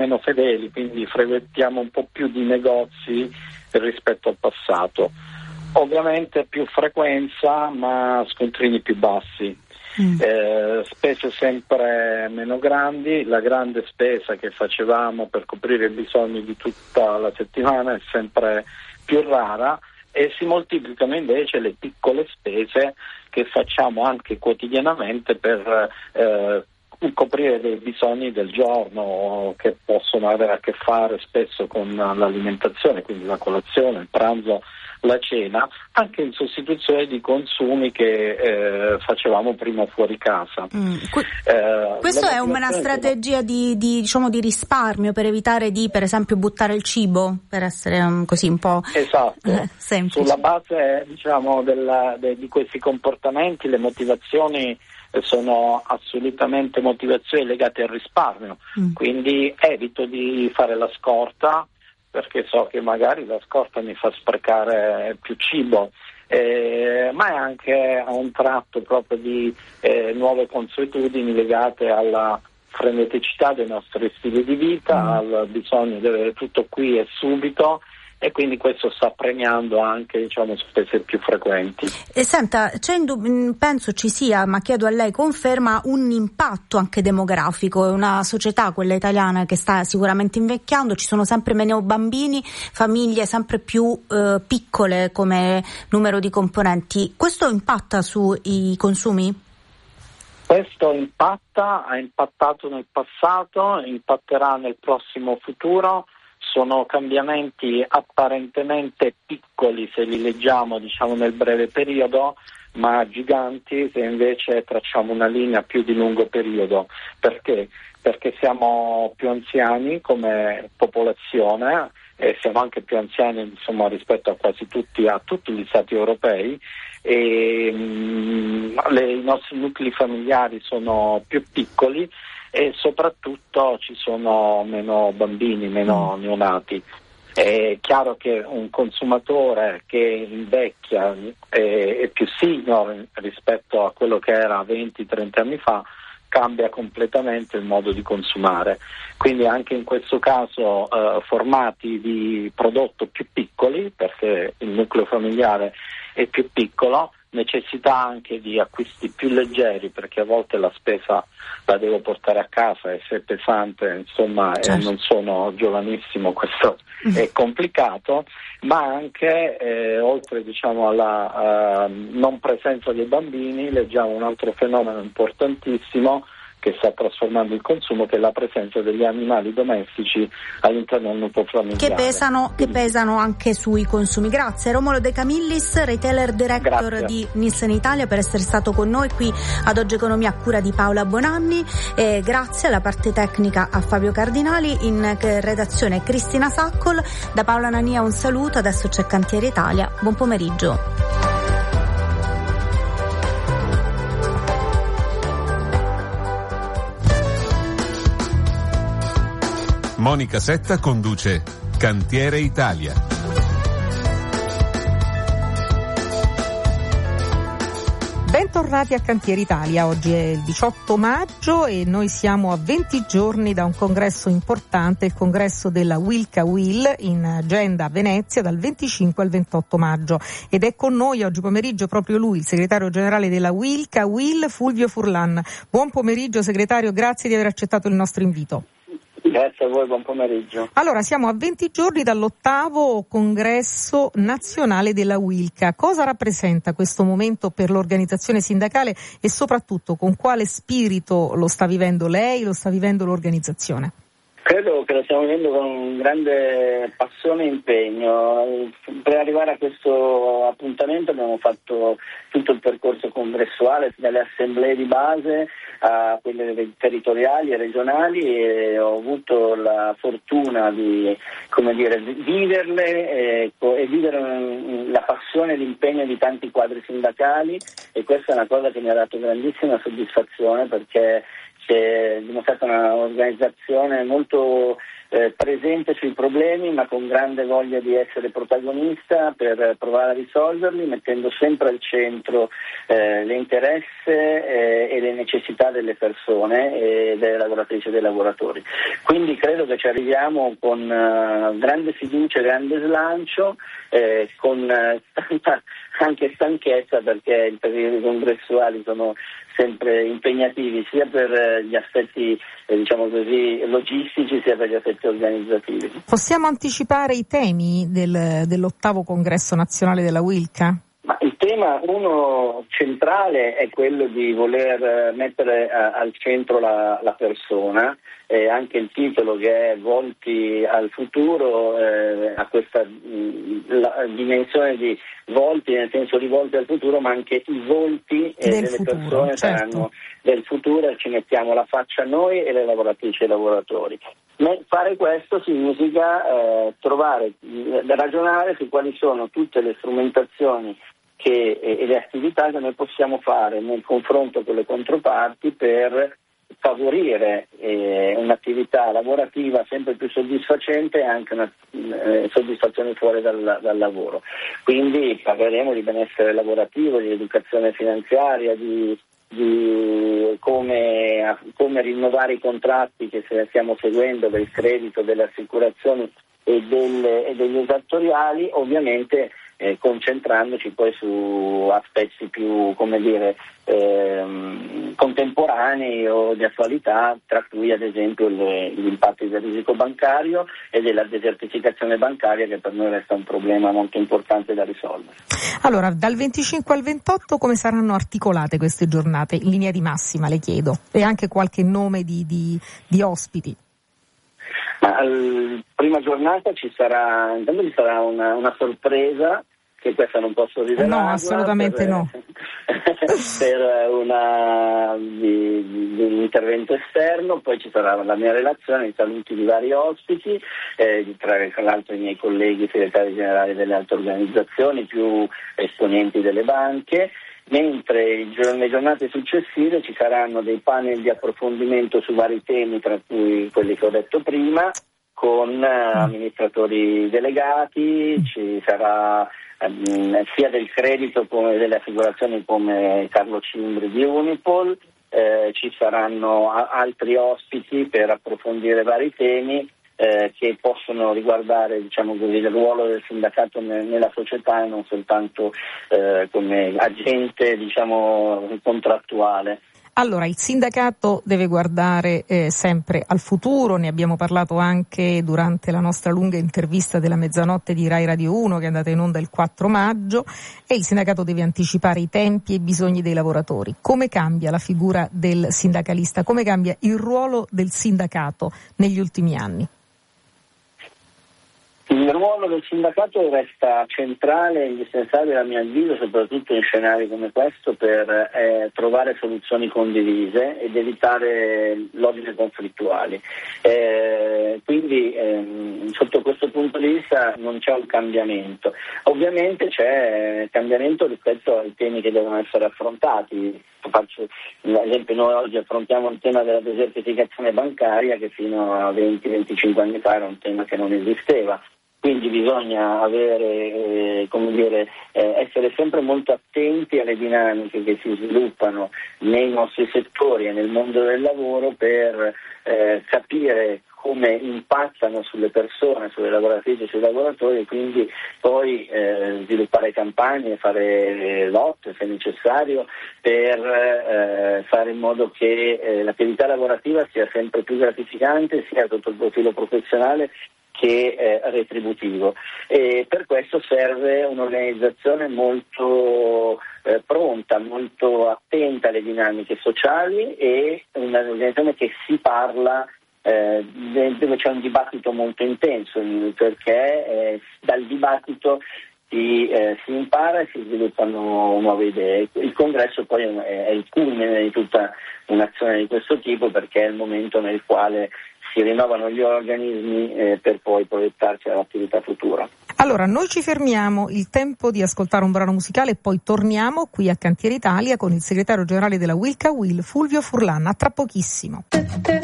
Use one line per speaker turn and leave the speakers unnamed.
meno fedeli, quindi frequentiamo un po' più di negozi rispetto al passato. Ovviamente più frequenza, ma scontrini più bassi. Spese sempre meno grandi, la grande spesa che facevamo per coprire i bisogni di tutta la settimana è sempre più rara, e si moltiplicano invece le piccole spese che facciamo anche quotidianamente per coprire dei bisogni del giorno, che possono avere a che fare spesso con l'alimentazione, quindi la colazione, il pranzo, la cena, anche in sostituzione di consumi che facevamo prima fuori casa.
Questo è una strategia di risparmio, per evitare di, per esempio, buttare il cibo, per essere così un po' semplice.
Sulla base di questi comportamenti, le motivazioni sono assolutamente motivazioni legate al risparmio, quindi evito di fare la scorta, perché so che magari la scorta mi fa sprecare più cibo, ma è anche a un tratto proprio di nuove consuetudini legate alla freneticità dei nostri stili di vita, al bisogno di avere tutto qui e subito, e quindi questo sta premiando anche spese più frequenti.
E senta, penso ci sia, ma chiedo a lei conferma, un impatto anche demografico. È una società, quella italiana, che sta sicuramente invecchiando, ci sono sempre meno bambini, famiglie sempre più piccole come numero di componenti. Questo impatta sui consumi?
Questo ha impattato nel passato, impatterà nel prossimo futuro. Sono cambiamenti apparentemente piccoli se li leggiamo nel breve periodo, ma giganti se invece tracciamo una linea più di lungo periodo. Perché? Perché siamo più anziani come popolazione, e siamo anche più anziani rispetto a quasi tutti gli stati europei, e i nostri nuclei familiari sono più piccoli, e soprattutto ci sono meno bambini, meno neonati. È chiaro che un consumatore che invecchia è più senior rispetto a quello che era 20-30 anni fa, cambia completamente il modo di consumare. Quindi anche in questo caso formati di prodotto più piccoli, perché il nucleo familiare è più piccolo, necessità anche di acquisti più leggeri, perché a volte la spesa la devo portare a casa e se è pesante, certo. Non sono giovanissimo, questo è complicato, ma anche oltre alla non presenza dei bambini, leggiamo un altro fenomeno importantissimo che sta trasformando il consumo, che è la presenza degli animali domestici all'interno del nucleo familiare.
Che pesano anche sui consumi. Grazie Romolo De Camillis, retailer director di Nielsen Italia, per essere stato con noi qui ad Oggi Economia a cura di Paola Bonanni. Grazie alla parte tecnica a Fabio Cardinali, in redazione Cristina Saccol. Da Paola Nania un saluto, adesso c'è Cantiere Italia. Buon pomeriggio.
Monica Setta conduce Cantiere Italia.
Bentornati a Cantiere Italia. Oggi è il 18 maggio e noi siamo a 20 giorni da un congresso importante, il congresso della Wilca Will in agenda a Venezia dal 25 al 28 maggio. Ed è con noi oggi pomeriggio proprio lui, il segretario generale della Wilca Will, Fulvio Furlan. Buon pomeriggio segretario, grazie di aver accettato il nostro invito.
Grazie a voi, buon pomeriggio.
Allora, siamo a 20 giorni dall'8º congresso nazionale della Wilca. Cosa rappresenta questo momento per l'organizzazione sindacale e soprattutto con quale spirito lo sta vivendo lei, lo sta vivendo l'organizzazione?
Credo che lo stiamo vivendo con grande passione e impegno. Per arrivare a questo appuntamento abbiamo fatto tutto il percorso congressuale, dalle assemblee di base a quelle territoriali e regionali, e ho avuto la fortuna di viverle e vivere la passione e l'impegno di tanti quadri sindacali, e questa è una cosa che mi ha dato grandissima soddisfazione, perché si è dimostrata un'organizzazione molto presente sui problemi, ma con grande voglia di essere protagonista per provare a risolverli, mettendo sempre al centro l'interesse e le necessità delle persone e delle lavoratrici e dei lavoratori. Quindi credo che ci arriviamo con grande fiducia, grande slancio, con tanta anche stanchezza, perché i periodi congressuali sono sempre impegnativi sia per gli aspetti diciamo così logistici sia per gli aspetti organizzativi.
Possiamo anticipare i temi dell'8º congresso nazionale della WILCA?
Ma il tema uno centrale è quello di voler mettere al centro la persona, anche il titolo che è Volti al futuro ha questa dimensione di volti nel senso di volti al futuro, ma anche i volti delle
futuro,
persone saranno del futuro, e ci mettiamo la faccia noi e le lavoratrici e i lavoratori. Fare questo significa ragionare su quali sono tutte le strumentazioni e le attività che noi possiamo fare nel confronto con le controparti per favorire un'attività lavorativa sempre più soddisfacente e anche una soddisfazione fuori dal lavoro. Quindi parleremo di benessere lavorativo, di educazione finanziaria, di come rinnovare i contratti che stiamo seguendo per il credito, delle assicurazioni e degli esattoriali, ovviamente concentrandoci poi su aspetti più, contemporanei o di attualità, tra cui ad esempio gli impatti del risico bancario e della desertificazione bancaria, che per noi resta un problema molto importante da risolvere.
Allora, dal 25 al 28 come saranno articolate queste giornate? In linea di massima, le chiedo, e anche qualche nome di ospiti.
Prima giornata ci sarà una sorpresa, che questa non posso rivelarla.
No, assolutamente no.
Per un intervento esterno, poi ci sarà la mia relazione, i saluti di vari ospiti, tra l'altro i miei colleghi segretari generali delle altre organizzazioni, più esponenti delle banche, mentre nelle giornate successive ci saranno dei panel di approfondimento su vari temi, tra cui quelli che ho detto prima, con amministratori delegati. Ci sarà sia del credito come delle assicurazioni, come Carlo Cimbri di Unipol. Ci saranno altri ospiti per approfondire vari temi che possono riguardare, diciamo così, il ruolo del sindacato nella società e non soltanto come agente, diciamo, contrattuale.
Allora, il sindacato deve guardare sempre al futuro, ne abbiamo parlato anche durante la nostra lunga intervista della mezzanotte di Rai Radio 1 che è andata in onda il 4 maggio, e il sindacato deve anticipare i tempi e i bisogni dei lavoratori. Come cambia la figura del sindacalista? Come cambia il ruolo del sindacato negli ultimi anni?
Il ruolo del sindacato resta centrale e indispensabile, a mio avviso, soprattutto in scenari come questo, per trovare soluzioni condivise ed evitare logiche conflittuali. Quindi sotto questo punto di vista non c'è un cambiamento. Ovviamente c'è cambiamento rispetto ai temi che devono essere affrontati. Faccio ad esempio, noi oggi affrontiamo il tema della desertificazione bancaria, che fino a 20-25 anni fa era un tema che non esisteva. Quindi bisogna essere sempre molto attenti alle dinamiche che si sviluppano nei nostri settori e nel mondo del lavoro per capire come impattano sulle persone, sulle lavoratrici e sui lavoratori, e quindi poi sviluppare campagne, fare lotte se necessario, per fare in modo che l'attività lavorativa sia sempre più gratificante, sia sotto il profilo professionale che retributivo, e per questo serve un'organizzazione molto pronta, molto attenta alle dinamiche sociali, e un'organizzazione che si parla dove c'è un dibattito molto intenso, perché dal dibattito si impara e si sviluppano nuove idee. Il congresso poi è il culmine di tutta un'azione di questo tipo, perché è il momento nel quale si rinnovano gli organismi per poi proiettarsi all'attività futura.
Allora, noi ci fermiamo, il tempo di ascoltare un brano musicale e poi torniamo qui a Cantiere Italia con il segretario generale della Wilca Will, Fulvio Furlan. A tra pochissimo.